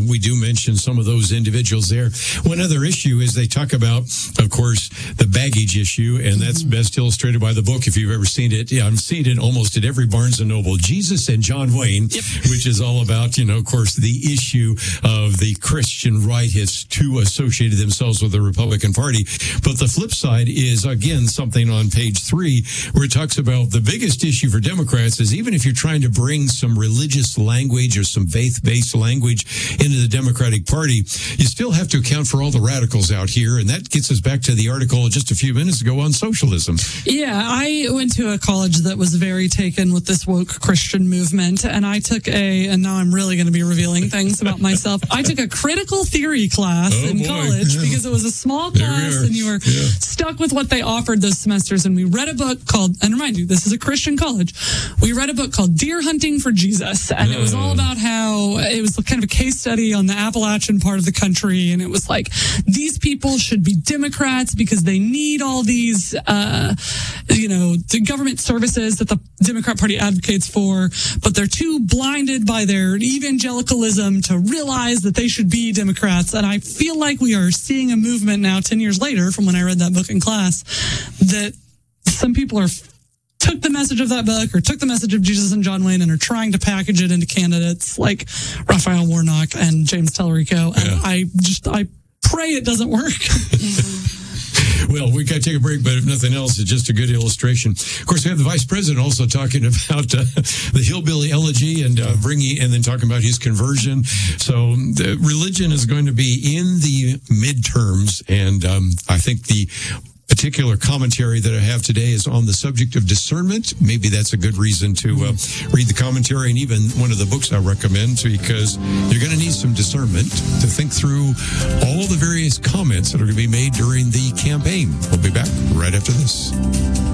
we do mention some of those individuals there. One other issue is they talk about, of course, the baggage issue, and that's best illustrated by the book if you've ever seen it. Yeah, I've seen it almost at every Barnes & Noble. Jesus and John Wayne, which is all about, of course, the issue of the Christian rightists who associated themselves with the Republican Party. But the flip side is, again, something on page 3 where it talks about the biggest issue for Democrats is even if you're trying to bring some religious language or some faith-based language into the Democratic Party, you still have to account for all the radicals out here. And that gets us back to the article just a few minutes ago on socialism. Yeah, I went to a college that was very taken with this woke Christian movement, and I took and now I'm really going to be revealing things about myself. I took a critical theory class in college because it was a small class and you were stuck with what they offered those semesters. And we read a book called, and remind you, this is a Christian college. We read a book called Deer Hunting for Jesus. And it was all about how it was kind of a case study on the Appalachian part of the country. And it was like, these people should be Democrats because they need all these, the government services that the Democrat Party advocates for, but they're too blinded by their evangelicalism to realize that they should be Democrats. And I feel like we are seeing a movement now 10 years later from when I read that book in class that some people took the message of that book or took the message of Jesus and John Wayne and are trying to package it into candidates like Raphael Warnock and James Tallarico. And I pray it doesn't work. Well, we got to take a break, but if nothing else, it's just a good illustration. Of course, we have the vice president also talking about the hillbilly elegy and and then talking about his conversion. So the religion is going to be in the midterms, and I think the particular commentary that I have today is on the subject of discernment. Maybe that's a good reason to read the commentary and even one of the books I recommend, because you're going to need some discernment to think through all the various comments that are going to be made during the campaign. We'll be back right after this.